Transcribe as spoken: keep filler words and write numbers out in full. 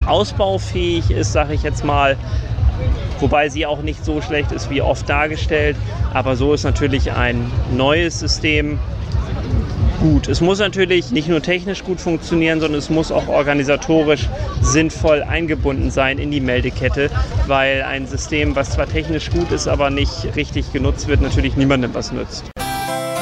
ausbaufähig ist, sage ich jetzt mal. Wobei sie auch nicht so schlecht ist, wie oft dargestellt. Aber so ist natürlich ein neues System gut. Es muss natürlich nicht nur technisch gut funktionieren, sondern es muss auch organisatorisch sinnvoll eingebunden sein in die Meldekette, weil ein System, was zwar technisch gut ist, aber nicht richtig genutzt wird, natürlich niemandem was nützt.